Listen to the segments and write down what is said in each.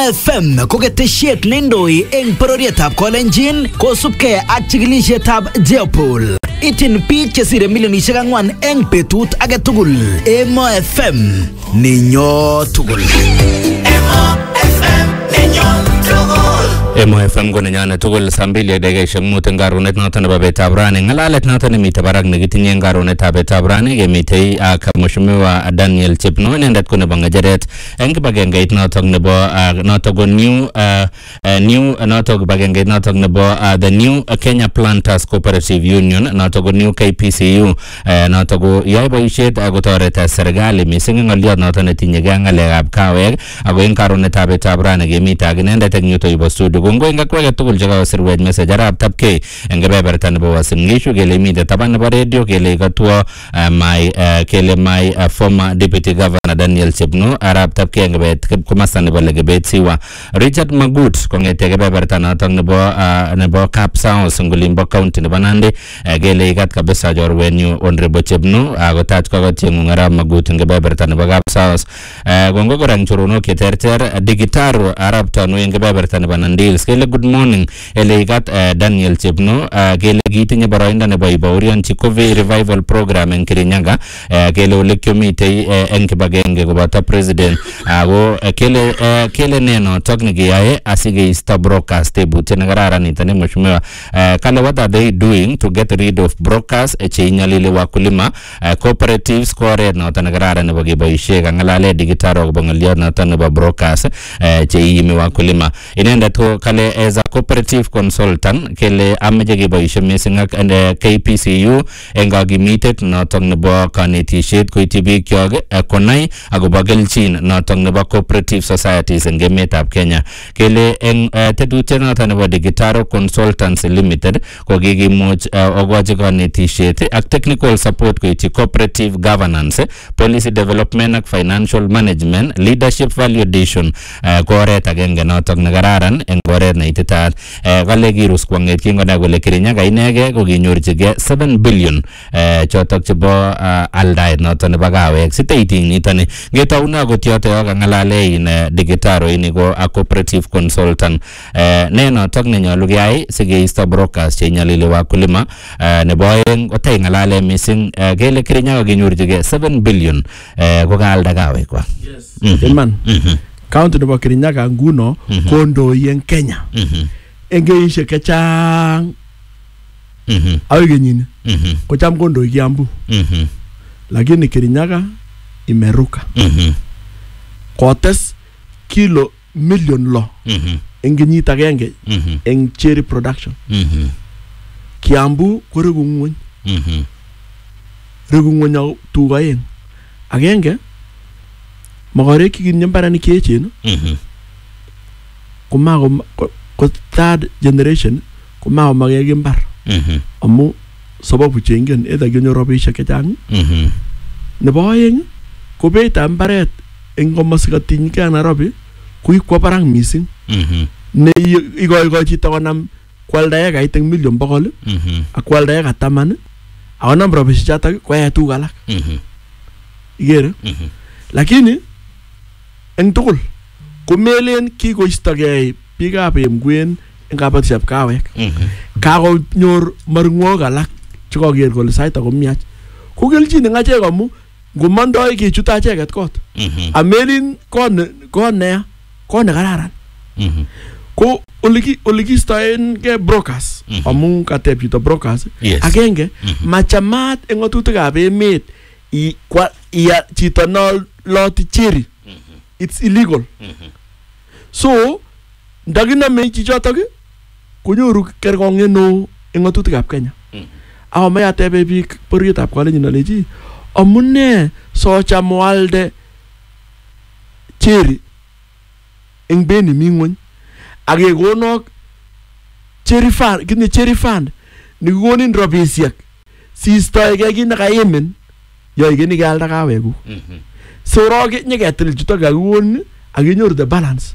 FM ko ketesiet neindoi eng bororietab Kolenjin kosubkei ak chikilisietab Jeopol. Itin biik chesire milionisiek 4 eng betut age tugul. Emo FM ninyo tugul. Emo FM ko nenyane tugul sambili dakikaishek 5 eng karunet noto nebo betab rani. Ngalalet noto nemite barak nekitinye eng karunetab betab rani kemitei ak Mheshimiwa Daniel Chepno, inendet ko nebo ngecheret eng kibagengeit noto nebo noto ko new noto kibagengeit noto nebo the New Kenya Planters Cooperative Union, noto ko new KPCU, noto ko yoe boisiet kotoret serikali mising eng ngoliot noto netinyegei ak ngalekab kawek. Ako eng karunetab betab rani kemite ak inendet eng yuto ibo studio. Kongo eng akwage tugul chekawasirwech message arab tapke eng kebeberta nebo Uasin Gishu kele mite taban nebo radio kele katwo my former deputy governor Daniel Chepno arab tapke eng komasta nebo Legebet Siwa. Richard Magut kongete kebeberta notok nebo Kapsaos ngolimbo county nebo Nandi kele ikat kabisa jorwenyu Honorable Chepno akotach kokotiengu arab Magut eng kebeberta nebo Kapsaos. Kongo korang choronok cheterter Digitaro arab tanu eng kebeberta nebo Nandi kele good morning ele ikat Daniel Chepno kele kitinye boroindo nebo ibaurianchi COVID revival program eng Kirinyaga kele ole kyomitei eng kibagenge koboto president ako kele neno tok nekiyae asikeisto broadcast tebutye nekararan nitoni mheshimiwa kale what are they doing to get rid of brokers cheinyalili wakulima cooperatives ko oret noto nekararan nebo keboisie kangalale Digitaro kobo ngoliot noto nebo brokers cheiyimi wakulima. Inendet ko kale as a cooperative consultant kele ameche keboisie mising ak KPCU eng kakimitet notok nebo kanetisiet koityi biik kyok konai akobo kelchin notok nebo cooperative societies eng emetab Kenya. Kele eng tetutiet notok nebo Digitaro Consultants Limited ko kikimuch okochi kanetisiet ak technical support koityi cooperative governance, policy development ak financial management, leadership validation ko oret agenge notok nekararan eng oret neititaat. Kale kirus kwanget kingonai kole Kirinyaga inege ko kinyorchigei 7 billion chotok chebo aldaet noto nebo kawek siteiting nitoni. Ngetauna akot yoto yo kangalale in Digitaro ini ko a cooperative consultant ne notok nenyolu keyai sikeisto brokers chenyalili wakulima. Nebo oeng kotai ngalale mising kele Kirinyaga kinyorchigei 7 billion ko kaalda kawek kwa. Yes. Iman. County nebo Kirinyaga nguno kondoi eng Kenya. Engeishe kechang awe kenyini kocham kondoi Kiambu lakini Kirinyaga imeruka kotes kilo million lo eng kenyit agenge eng cherry production. Kiambu koregu ngwony regu ngwony tuga aeng agenge magarek kikinye mbarani cheechen ko third generation kuma magege mbar amu sababu chengen either kinyo robishek chechang nebo oeng ko beitab mbaret eng komosika tinyike Nairobi kuikwa barang mising ne igoi chito konam kwalda ekait eng million 100 ak kwalda eka 10 akonam robishek chotok koyae tuguk alak igere lakini eng tugul komelen kikoistogei biikab emgwen eng kabatisyetab kawek kakonyor marungok alak chekaker kole sait ako miach ko kelchin eng achek amu ngomandoi kechut acheket kot amelin kon neya kon nekararan ko olikistoen ke brokers amu kateb chito brokers agenge machamat eng ngatutikab emet iya chito no loti cherry it's illegal so ndaginame chichotok konyoru kerkonget neo eng ngatutikab Kenya. Ako mayatebe biik bororietab Kolenjin alechi amune socham walde cherry eng beni mi ngwony akekonok cherry fund kini cherry fund nikikonin robisiek siistoegei kit nekaimin yo ikeni kealda kawekuk. So roge nyeketil chutok kakikon akinyoru the balance.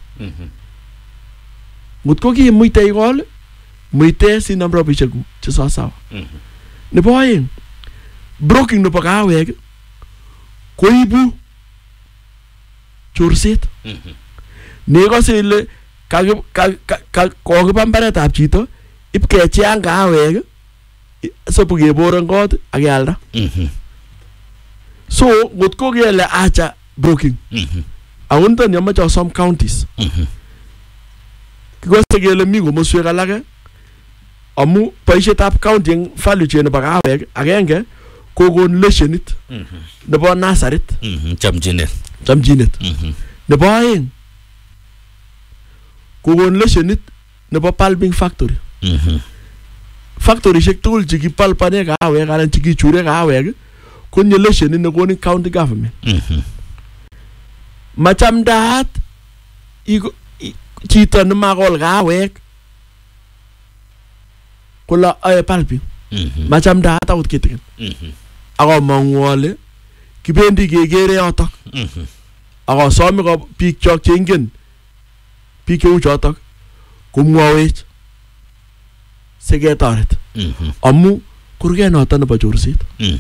Ngotko kimuite ikol muite sinam robishek che sawa. Nebo oeng broking nebo kawek koibu chorset Nekose ile kokiba mbaretab chito ip kecheng kawek sobu keboren kot ak kealda. So ngot ko kele acha broking. Ako niton yomoche osom counties. Kikose kele mi komoswek alake amu boisietab county eng value chain nebo kawek agenge kokon leshenit nebo nasarit. Chamchinet. Nebo aeng kokon leshenit nebo pulping factory. Factorishek tugul chekipalpane kawek anan chekichure kawek konye leshenit nekonin county government. Machamdaat chito nemakol kawek kola ae pulping. Machamdaat akot kitikin. Akomong'u ale kibendi kekere yotok. Akosome ko biik chok cheingen biik cheu chotok komwawech siketoret. Amu kurget noton nebo chorset.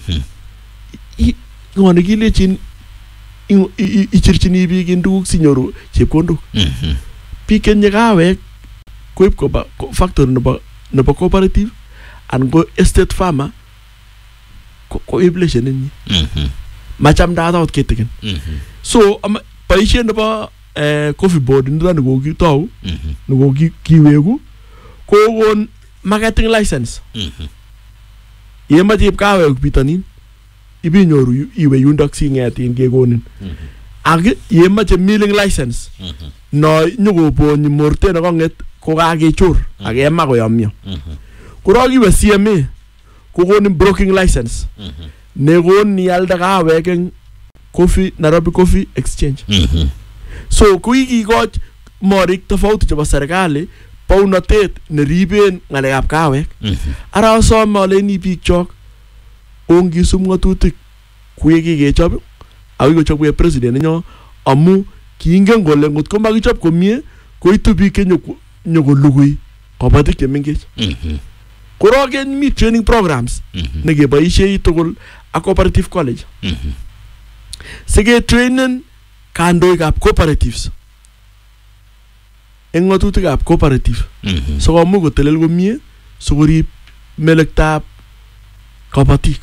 Ng'oni kilechin ichirchini biik en tuguk sinyoru chepkondok. Biik kenye kawek koib koba factory nebo cooperative and go estate farmer koib leshenit nyi. Machamdaat akot kitikin. So boisiet nebo coffee board nito nekokitou nekokiwegu kokon marketing license. Yemoche ib kawek bitonin ibinyoru iwe yundok sing'etin kekonin. Ak yemoche milling license no nyokobonyi mortet nekong'et kokakechor ak kema koyomyo. Korok iwe CMA kokonin broking license nekon ialde kawek eng Nairobi Coffee Exchange. So kikikoch morik tofauti chebo serikali paunotet neriben ng'alekab kawek. Ara asome aleni biik chok ongisub ng'atutik kuye kikechob ak kikochobwe president nenyo amu kiingen kole ngot ko makichob komie koitu biik nyokolugui kobotik chemengech. Korok mi training programs nekeboisie tugul ak cooperative college. Siketrainen kandoikab cooperatives eng ng'atutikab cooperative sikomuch kotelel komie sikorib melektab kabatik.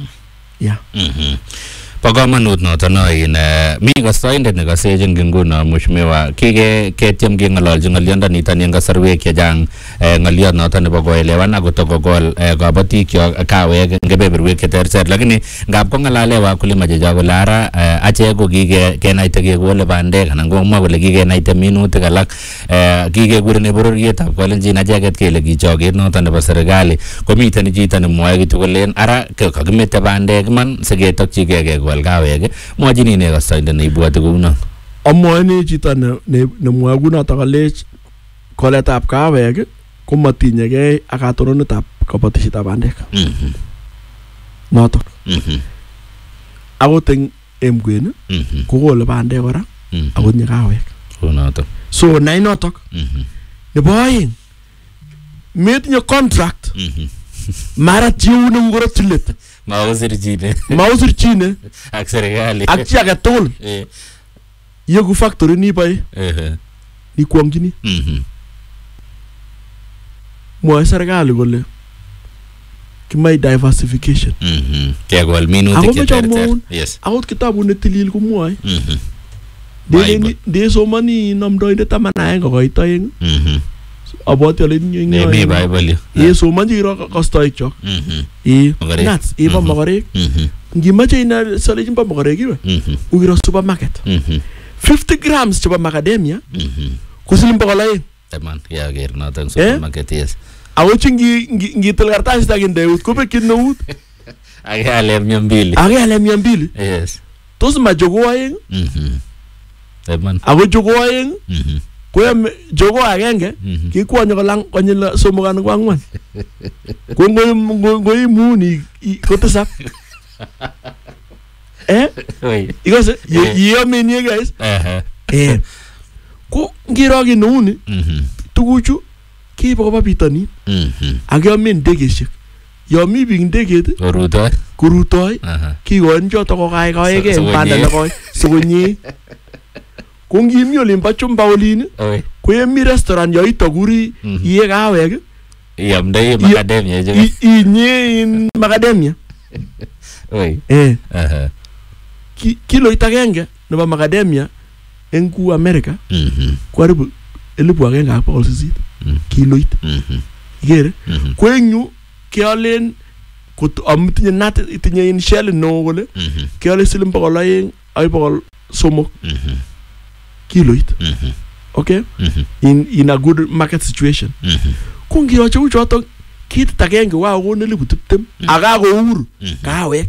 Po komonut noton in mi kastoindet nekasechin nguno mheshimiwa kiketyem keng'ololchi ng'olyondoniton en kasarwek chechang ng'olyot noton nebo koelewan ak kotokokol kabatikchok kawek eng kebeberwek cheterter, lakini ngap kong'alale wakulima chechok kole ara achek ko kikenaite kekole bandek anan komwa kole kikenaite minutik alak kikekurene bororietab Kalenjin acheket kele kichoket noton nebo serikali komiten chito nemwoe kityo kolen ara kakimete bandek iman siketokchigei kekol kawek. Mwachini ne kastoindet neibwoti kouno? Amwoini chito nemwoe kunoto kolech koletab kawek komatinyegei ak katononetab kabatishetab bandek. Notok. Akot eng emkwen kokole bandek kora akot nye kawek. Notok. So nai notok. Nebo aeng metinye contract mara chiune ngorotilet mausirchine ak serikali ak chi age tugul yeku factory ni boy ni kwongchini mwoe serikali kole kimai diversification kekol minutik cheterter. Akot kitabut netilil komwoe desomani namdoindet 11 kokoit aeng abwoti ale mi Bible somanji iro kastoik chok nuts ibo mogorek ngimache ina solechin bo mogorek iwe ukiro supermarket 50 grams chebo macadamia kusilim bogolain taman ya ger noton supermarket. Yes, awo ngitil kartasit akinde eut kobekyin neut age ale 200. Yes, tos ma jogo aeng taman ako jogo aeng koyam jogo agenge kikwonyo kolang konyil 3 anan 4 ko ngoimuni kotisap ikose yiyomeni guys ko ngiro kineuni tuguchu kiibe koba bitonin ak yomen ndegeshek yomi biik ndeget kurutoi kikoin choto kokaikaege banda nekoi sikonyi ko ngimi olin pa chumba olin ko yemi restaurant yo itoguri iye kawek yamdai macadamia je inye in macadamia kilo itagenge nebo macadamia en ku America karibu 1,800 kiloit igere ko enyu kealen ko amtinye nat itinye in shell no gole keale silim pokol aeng ay pokol somok kiloit okay in a good market situation kungi yoche uchoto kit tagenge wa gone 20 aga go uru kawek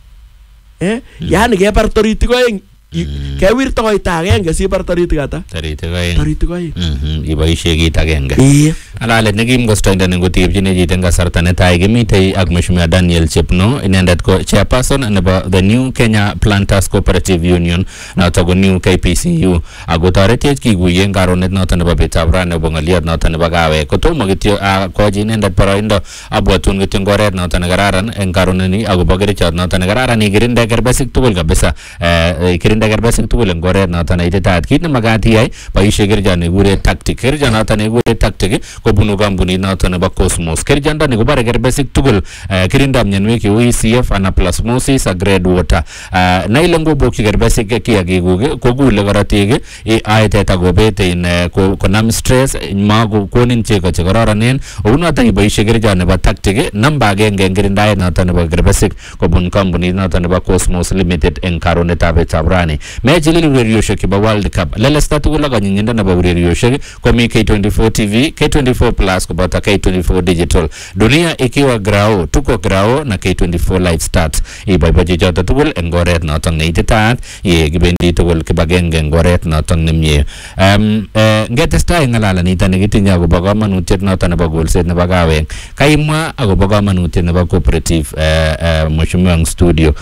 yani ke par toriti ko eng ke wir to ita agenge si par toriti gata toriti ko eng iboishe kit agenge alale negim gostoinde ngotibjine jiten kasarta netai gemitei ak Mheshimiwa Daniel Chepno inendet ko chairperson nebo the New Kenya Planters Cooperative Union noto ko New KPCU ako toretech kiguyen karonet noto nebo betab rani nebo ngoliot noto nebo kawek kotomo kityo koji inendet boroindo abwatun kityo ngoret noto nekararan eng karoneni akobo kerichot noto nekararan ikirinde kerbesik tugul kabisa ikirinde kerbesik tugul eng ngoret noto neititaat kit nemagat iyai boisie kerichot nekikure tactic kerichot noto nekikure tactic kobunu kampunit noto nebo Cosmos kerichondoni kobare kerbesik tugul kirindab mionwek cheu ECF anaplasmosis ak red water naile ngobokyi kerbesik kiagikuk kokule korotik aetet akobet konam stress makokonin chego chekororonen ounoto iboisie kerichot nebo tactic namba agenge eng kirindaet noto nebo kerbesik kobun kampunit noto nebo Cosmos Limited eng karonetab betab rani mechilil urerioshek chebo World Cup lelesta tugul ak anyinyindo nebo urerioshek komi K24 TV K24 Plus kubata K24 Digital dunia ikiwa grao tuko grao na K24 Live Stats iboibochi choto tugul eng oret noton neititaat ye kibendi tugul kibagenge eng oret noton nemie ngetestai ngalalet nito nekitinye akobo kamanutiet noton nebo golset nebo kawek kaimwa akobo kamanutiet nebo cooperative Mheshimiwa studio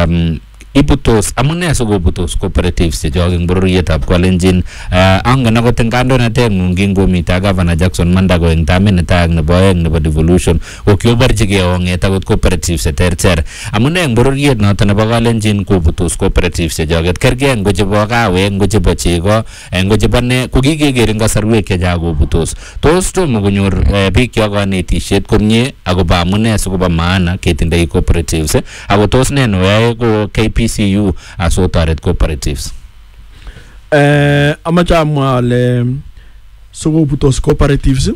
ibutos amune sikobutos cooperatives chechok eng bororietab Kalenjin angen akot eng kandoinatet ng'ung ngomite Governor Jackson Mandago eng tamit netai ak nebo oeng nebo devolution ko kioborchigei ong'et akot cooperatives cheterter amune eng bororiet noto nebo Kalenjin kobutos cooperatives chechoket kergei ngo chebo kawek ngo chebo chego ngo chebo ne ko kikeker eng kasarwek chechang kobutos tos tomo konyor biik chok kanetisiet komie akobo amune sikobo maana ketindoi cooperatives ako tos ne noyoe ko KPCU asotoret cooperatives amache amwa ale sikobutos cooperatives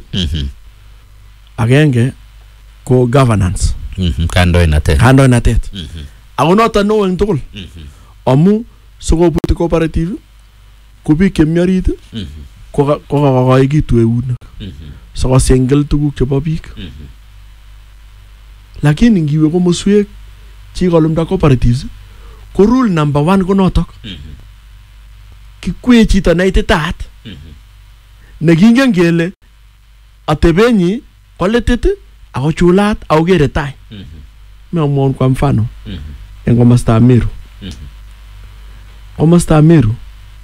agenge ko governance kandoinatet ako noton neo eng tugul amu sikobuti cooperative ko biik chemi orit ko kakoikitu eunek sikosengel tuguk chebo biik lakini ngiwe komoswek chikolumda cooperatives ko rule number 1 ko notok kikwee chito neititaat nekingen kele atebenyi koletit ako chulat ako kere tai meamwon kwa mfano eng komostab Meru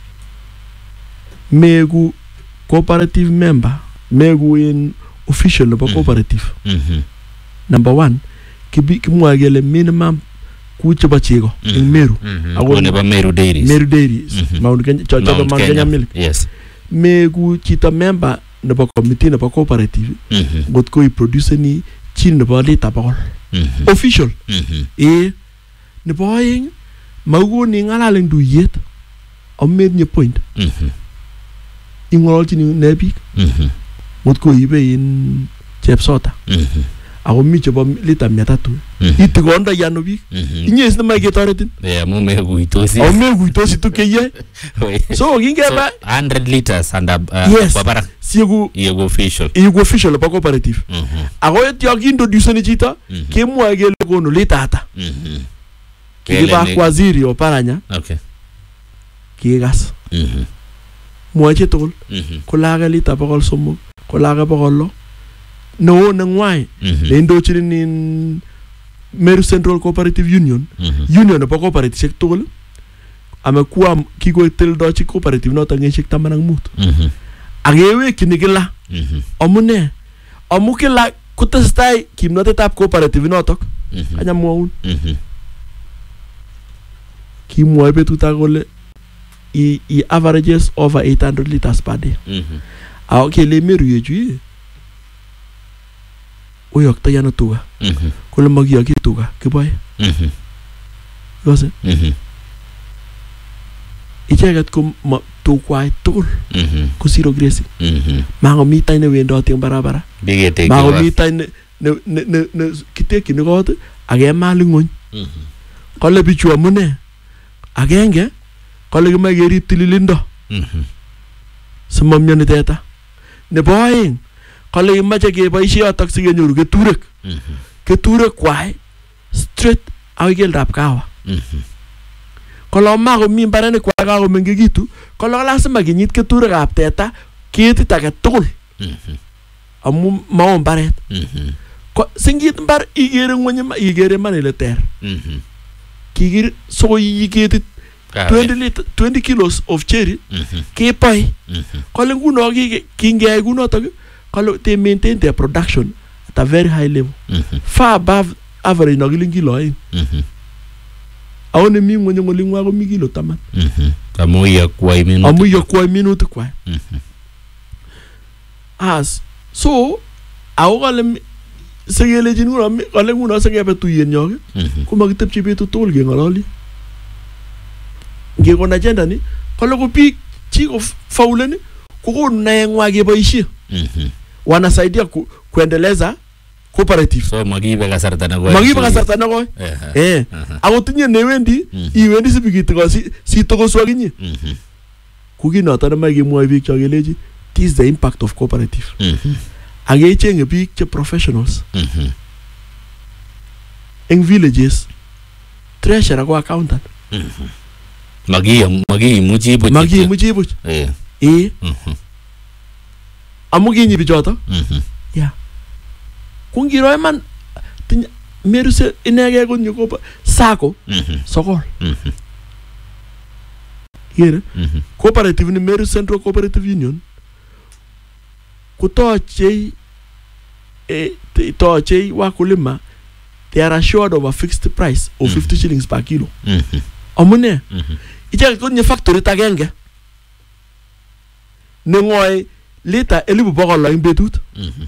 meku cooperative member meku in official nebo cooperative number 1 kimwae kele minimum ku chebo chego eng Meru ako nebo Meru Dairies Mount Kenya Milk yes meku chito member nebo committee nebo cooperative ngot ko produce ni chin nebo lita 100 official nebo oeng magoni ngalal eng duyet ametinye point ingololchini ne biik ngot ko ibe in chepsota ako mi chebo lita 300 itigondo yano biik inyes nemai ketoretin amu meguitosi tukeye so kingeba 100 liters and babarak siegu official nebo cooperative ako etyo kiintroduce chito kemwoe kele kono lita ata kiba waziri oparanya kigas mwoche tugul kolaga lita 300 kolaga 100 no nangwai neindochin in Meru Central Cooperative Union union nebo cooperative tugul amekuwa kikoteldochi cooperative noto ngeshek 15 akewekchini kila amune amu kila kutestai kimnotetab cooperative notok anyamwaun kimwoe betut akole he averages over 800 liters per day. Okay, le meru yeju uyokta yana tuga kula magiyaki tuga kiboy yose icheget ko tukwai tugul ko zero grazing mango mitay ne wendoti ang barabara mango mitay ne kiteki ni got age malingon kole bichu amune agenge kole kimae kerib tililindo simamyoni teta nebo aeng kole kimache keboisie yotok sikenyoru keturek kwai straight akoi keldab kawa kole mako mi mbarenik kwai kakomengekitu kole lazima kinyit keturekab teta ketit age tugul amu mao mbaret singit mbar igere ngwony igere man ile ter kigir so yiketit 20 kilos of cherry kepai kole nguno kingey kunotok kole they maintain their production at a very high level far above average no kilo awone mi ngwony ngolingwa ko mi kilo 10 amu yakwai minutik kwai as so awo kole segelejin nguno kole nguno segebe tuyen nyok ko makitepchi betut tugul kengololi ngekon agenda ni kole ko biik chi ko fauleni kokonu naengwa keboisie wanasaidia kuendeleza cooperative so magibe kasarta na koi ako tinye newendi iwendi sibikiti ko si tokoswakinye kukinoto nemai kemwoi biik chokeleji this is the impact of cooperative akechenge biik che professionals eng villages treasurer ko accountant magimuchi buch amu kinyi bichoto kungiro iman meruse inege konyo ko sako sokol here cooperative ni Meru Central Cooperative Union kutochei wakulima they are assured of a fixed price of 50 shillings per kilo amune ichek konye factory tagenge nengoy lita 1,200 eng betut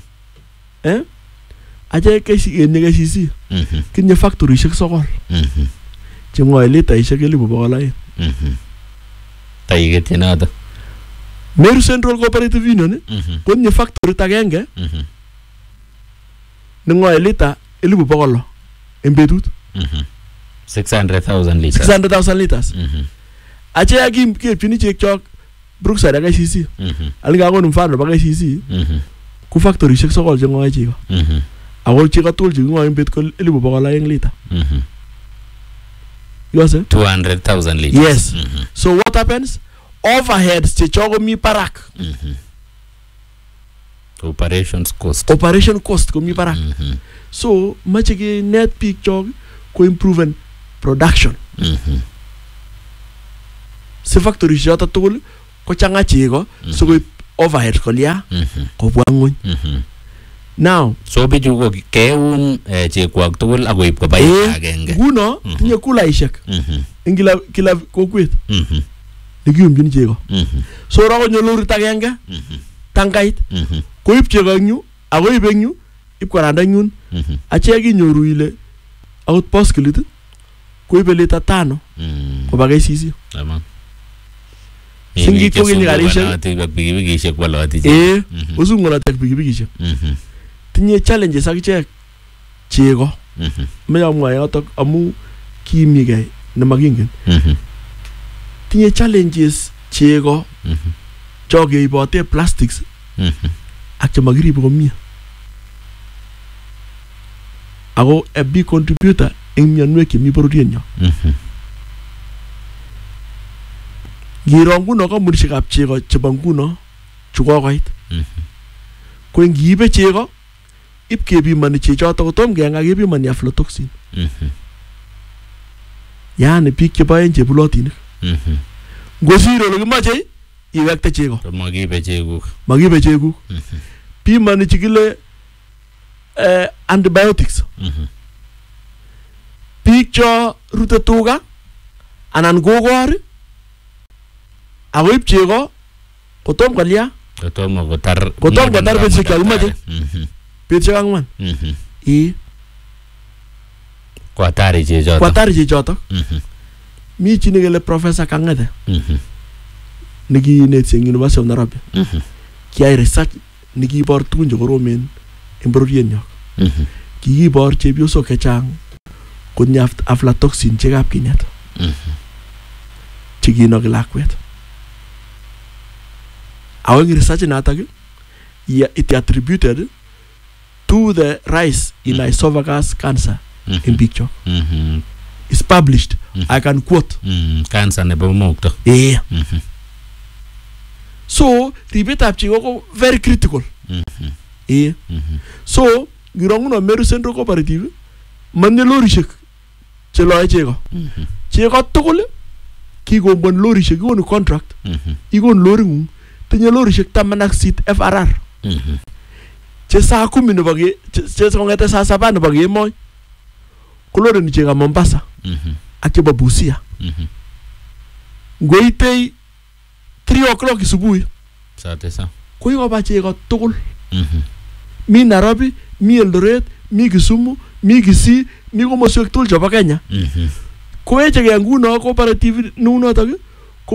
aje kesi enye sisi kinye factory shek sokol chengoy lita ishek 1,200 taiget yenado Meru Central Cooperative Union konye factory tagenge nengoy lita 1,200 eng betut 600,000 liters ache akim kepchini chek chok Brookside ak ICC alika kon mfano ba ICC ku factory shek sokol jengoy chiko ako chiko tugul chengoy eng bet ko 1,200 eng liter you say 200,000 liters yes so what happens overheads che chogo mi parak operation cost ko mi parak so mache ke net peak chog ko improve production se factory jota tugul ko changa chego so ko overhead ko lia ko bwangun now so biju ko keun chekwak tugul akoib ko bay agenge guno tinye kula ishek ingila kila kokwet nikiyumjini chego so ro nyo lori tagenge tangait koib chego nyu akoib nyu ipkoranda nyun ache kinyoru ile outpost kilit koib lita 5 ko bagay sisi tamam singi ko ni garisha bigibigishek walati uzungona tek bigibigishek tinye challenges ak chego meya mwa yotok amu kimige ne magingen tinye challenges chego choge ibote plastics ak chamagiribe komie ako a big contributor eng mionwek chemi bororienyo ngiro nguno kampunishekab chego chebo nguno chukokoit ko ngiibe chego ip kebimani chechoto kotom kenga kebimani aflatoxin yani biik cheboen chebulotinik ngosiro ole kimache iwekte chego magibe cheguk bimani chikile antibiotics biik cho rute tuga anan kokor akoib chego kotom kolya kotom kotar betusiek chakimache betusiek 4 kwatari chechotok mi chi nekele Professor Kang'ete nekiineti eng University of Nairobi kiyai research nekibor tugun chekoromen eng bororienyo kikibor chepyosok chechang kotinye aflatoxin chekab kinyat chekinoki lakwet ako eng research natak it attributed to the rise in esophagus cancer in biik chok. It's published. I can quote. Cancer nebo mokto. Yeah. So, ribetab chego ko very critical. Yeah. So, ngironguno Meru Central Cooperative manye lorishek che loe chego. Chego tugul kikombon lorishek kikonu contract. Ikon lori ngung tinye lorishek 18 FRR. Che saa 10 nebo che kongete saa 7 nebo kemoi koloreni chega Mombasa ak chebo Busia ngoitei 3 o'clock asubuhi saa 9 koikoba chego tugul mi Nairobi, mi Eldoret, mi Kisumu, mi Kisii, mi komoswek tugul chebo Kenya. Kowechegei nguno cooperative nunotok